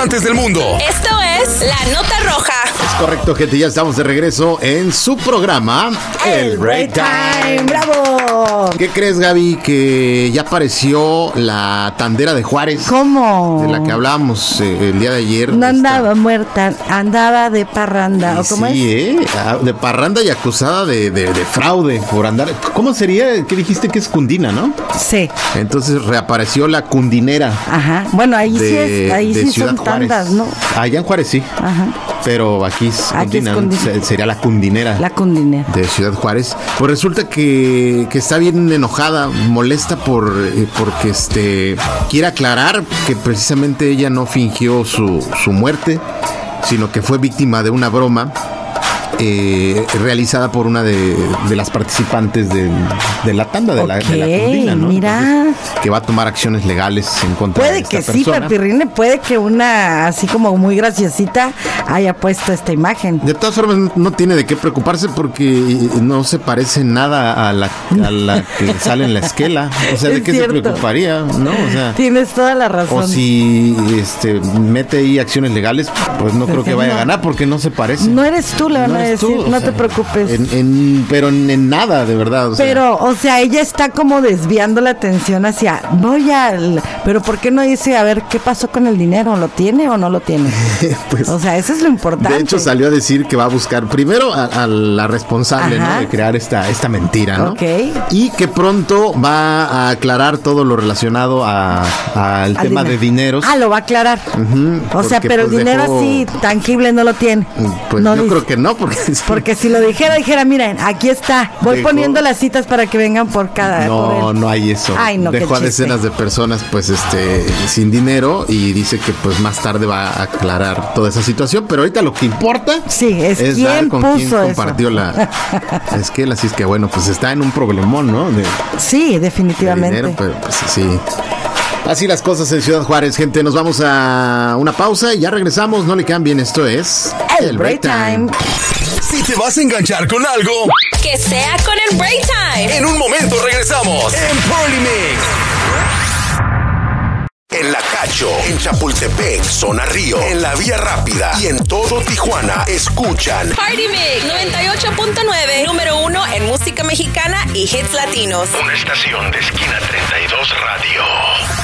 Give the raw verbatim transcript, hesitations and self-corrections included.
importantes del mundo. Esto es La Nota Roja. Es correcto, gente, ya estamos de regreso en su programa El Break Time. ¡Bravo! ¿Qué crees, Gaby? Que ya apareció la tandera de Juárez. ¿Cómo? De la que hablábamos eh, el día de ayer. No Esta- andaba muerta, andaba de parranda. ¿O cómo sí, es? ¿eh? Ah, De parranda y acusada de, de, de fraude por andar. ¿Cómo sería? ¿Qué dijiste que es Cundina, no? Sí. Entonces reapareció la Cundinera. Ajá. Bueno, ahí sí de, es, ahí de sí Ciudad son Juárez. tandas, ¿no? Allá en Juárez sí. Ajá. Pero aquí es Aquí es Cundina, Cundina. se- sería la Cundinera. La cundinera. De Ciudad Juárez. Pues resulta que, que está bien enojada, molesta por eh, porque este quiere aclarar que precisamente ella no fingió su, su muerte, sino que fue víctima de una broma eh, realizada por una de, de las participantes de, de la tanda de, la, de la Ok, Cundina, ¿no? mira. Entonces, que va a tomar acciones legales en contra de Puede esta que sí, persona. Pepirrine, puede que una así como muy graciosita haya puesto esta imagen. De todas formas, no tiene de qué preocuparse porque no se parece nada a la, a la que sale en la esquela. O sea, ¿de Es qué cierto. se preocuparía? ¿No? O sea, Tienes toda la razón. o si este, mete ahí acciones legales, pues no creo que vaya a ganar porque no se parece. No eres tú, le van No a eres decir, tú, o no sea, te preocupes. En, en- pero en, en nada, de verdad. O sea, Pero, o sea, ella está como desviando la atención hacia, voy al, pero ¿por qué no dice, a ver, qué pasó con el dinero? ¿Lo tiene o no lo tiene? pues, O sea, eso es lo importante. de hecho, salió a decir que va a buscar primero a, a la responsable, Ajá. ¿no? De crear esta, esta mentira, ¿no? Ok. Y que pronto va a aclarar todo lo relacionado a- al Al tema dinero. de dineros. Ah, lo va a aclarar. Ujú, O sea, porque, pero pues, el dinero dejó- así, tangible, no lo tiene. Pues No yo dice. creo que no, porque... Porque si lo dijera, dijera, miren, aquí está. Voy Dejó- poniendo las citas para que vengan por cada. por No, él. no hay eso. Ay, no, qué Dejó a chiste. decenas de personas, pues, este, sin dinero y dice que, pues, más tarde va a aclarar toda esa situación. Pero ahorita lo que importa Sí, es dar quién con puso quién eso. compartió la esquela. Así es que, bueno, pues está en un problemón, ¿no? De, Sí, de definitivamente. dinero, pero pues sí. Así las cosas en Ciudad Juárez, gente. Nos vamos a una pausa y ya regresamos. No le cambien, esto es El Break Time. Si te vas a enganchar con algo, Que sea con el Break Time. en un momento regresamos en Polymix. En La Cacho, en Chapultepec, Zona Río, en la Vía Rápida y en todo Tijuana, escuchan Party Mix noventa y ocho punto nueve, número uno en música mexicana y hits latinos. una estación de Esquina treinta y dos Radio.